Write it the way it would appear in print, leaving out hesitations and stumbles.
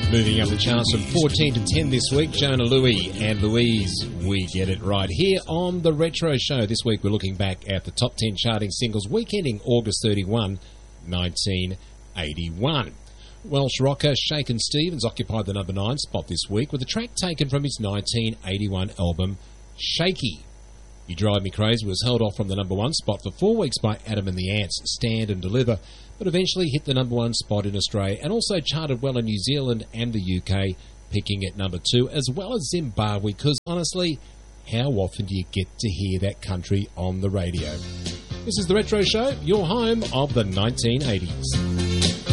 Moving up the charts from 14 to 10 this week, Jonah Louie and Louise, We Get It Right. Here on The Retro Show, this week we're looking back at the top 10 charting singles week ending August 31, 1981. Welsh rocker Shakin' Stevens occupied the number 9 spot this week with a track taken from his 1981 album, Shaky. You Drive Me Crazy was held off from the number 1 spot for 4 weeks by Adam and the Ants' Stand and Deliver, but eventually hit the number 1 spot in Australia and also charted well in New Zealand and the UK, peaking at number 2, as well as Zimbabwe, because honestly, how often do you get to hear that country on the radio? This is The Retro Show, your home of the 1980s.